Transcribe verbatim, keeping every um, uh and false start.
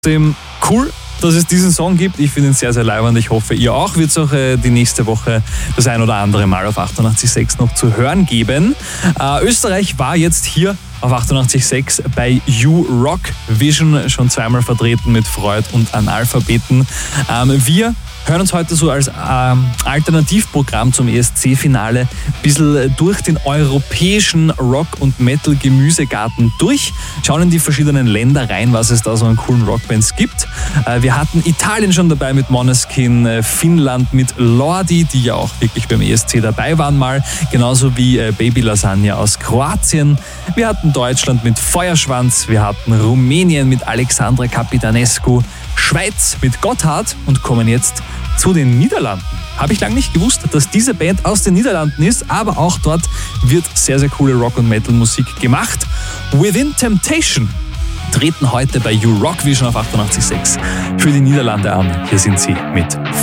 Dem cool, dass es diesen Song gibt. Ich finde ihn sehr, sehr leibend. Ich hoffe, ihr auch. Wird es auch äh, die nächste Woche das ein oder andere Mal auf achtundachtzig Komma sechs noch zu hören geben. Äh, Österreich war jetzt hier auf achtundachtzig Komma sechs bei You Rock Vision schon zweimal vertreten mit Freud und Analphabeten. Ähm, wir hören uns heute so als ähm, Alternativprogramm zum E S C-Finale ein bisschen durch den europäischen Rock- und Metal-Gemüsegarten durch. Schauen in die verschiedenen Länder rein, was es da so an coolen Rockbands gibt. Äh, wir hatten Italien schon dabei mit Måneskin, äh, Finnland mit Lordi, die ja auch wirklich beim E S C dabei waren mal, genauso wie äh, Baby Lasagna aus Kroatien. Wir hatten Deutschland mit Feuerschwanz, wir hatten Rumänien mit Alexandra Capitanescu, Schweiz mit Gotthard und kommen jetzt zu den Niederlanden. Habe ich lange nicht gewusst, dass diese Band aus den Niederlanden ist, aber auch dort wird sehr, sehr coole Rock- und Metal-Musik gemacht. Within Temptation treten heute bei You Rock Vision auf achtundachtzig Komma sechs für die Niederlande an. Hier sind sie mit